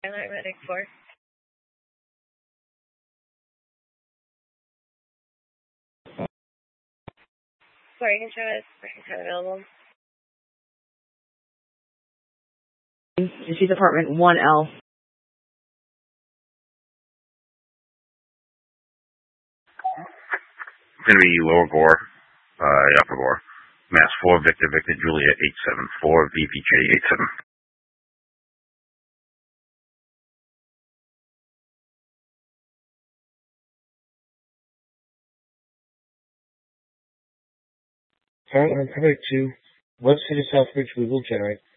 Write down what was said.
Skylight Medic 4. Sorry, can show us person available. Disease Apartment 1L. Going to be Lower Gore, Upper Gore. Mass 4, Victor, Juliet 874, VPJ 87. Current on Paramedic 2, Web City Southbridge, we will generate.